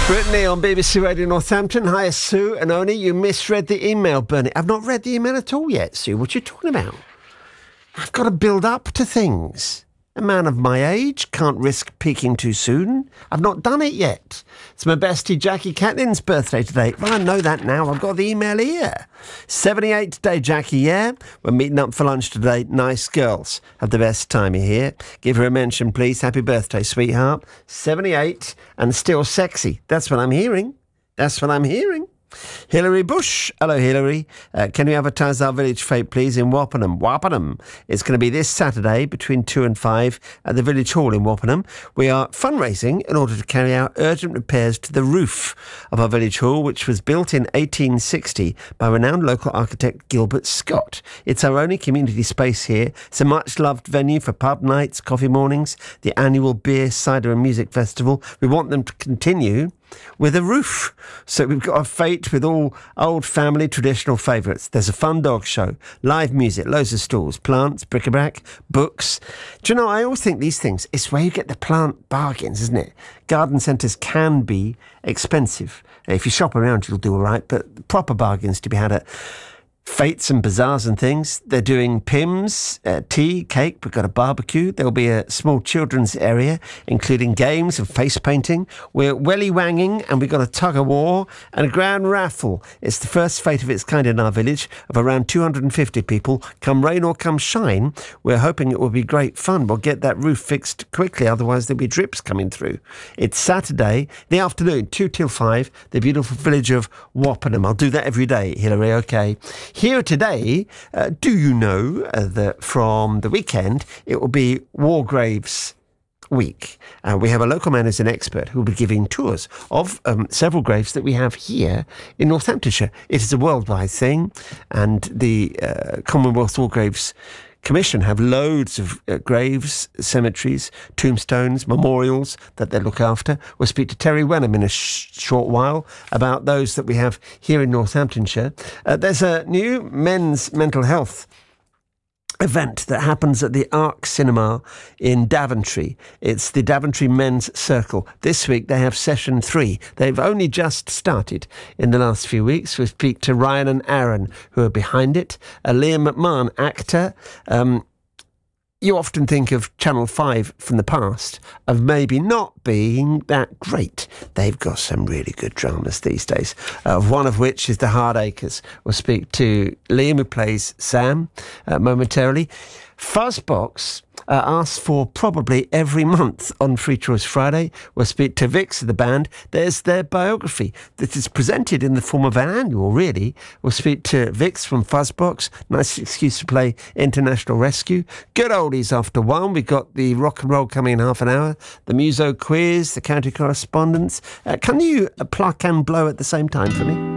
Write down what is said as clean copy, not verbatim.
Brittany on BBC Radio Northampton. Hi, Sue and Oni. You misread the email, Bernie. I've not read the email at all yet, Sue. What are you talking about? I've got to build up to things. A man of my age can't risk peaking too soon. I've not done it yet. It's my bestie Jackie Catlin's birthday today. Well, I know that now. I've got the email here. 78 today, Jackie, yeah? We're meeting up for lunch today. Nice girls. Have the best time here. Give her a mention, please. Happy birthday, sweetheart. 78 and still sexy. That's what I'm hearing. That's what I'm hearing. Hilary Bush. Hello, Hilary. Can you advertise our village fete, please, in Wappenham? Wappenham. It's going to be this Saturday between 2 and 5 at the Village Hall in Wappenham. We are fundraising in order to carry out urgent repairs to the roof of our village hall, which was built in 1860 by renowned local architect Gilbert Scott. It's our only community space here. It's a much-loved venue for pub nights, coffee mornings, the annual beer, cider and music festival. We want them to continue with a roof. So we've got a fete with all old family traditional favourites. There's a fun dog show, live music, loads of stalls, plants, bric-a-brac, books. Do you know, I always think these things, it's where you get the plant bargains, isn't it? Garden centres can be expensive. If you shop around, you'll do all right, but proper bargains to be had at fetes and bazaars and things. They're doing Pims, tea, cake. We've got a barbecue. There'll be a small children's area, including games and face painting. We're welly-wanging, and we've got a tug-of-war and a grand raffle. It's the first fete of its kind in our village, of around 250 people. Come rain or come shine, we're hoping it will be great fun. We'll get that roof fixed quickly, otherwise there'll be drips coming through. It's Saturday, the afternoon, 2 till 5, the beautiful village of Wappenham. I'll do that every day, Hilary, OK? Here today, do you know that from the weekend it will be War Graves Week? We have a local man who's an expert who will be giving tours of several graves that we have here in Northamptonshire. It is a worldwide thing, and the Commonwealth War Graves Commission have loads of graves, cemeteries, tombstones, memorials that they look after. We'll speak to Terry Wenham in a short while about those that we have here in Northamptonshire. There's a new men's mental health event that happens at the Arc Cinema in Daventry. It's the Daventry Men's Circle. This week they have session 3. They've only just started in the last few weeks. We speak to Ryan and Aaron, who are behind it. Liam McMahon, actor. You often think of Channel 5 from the past of maybe not being that great. They've got some really good dramas these days, one of which is The Hardacres. We'll speak to Liam, who plays Sam, momentarily. Fuzzbox asks for probably every month on Free Choice Friday. We'll speak to Vix of the band. There's their biography that is presented in the form of an annual, really. We'll speak to Vix from Fuzzbox. Nice excuse to play International Rescue. Good oldies after 1. We've got the rock and roll coming in half an hour. The Muso quiz, the county correspondence. Can you pluck and blow at the same time for me?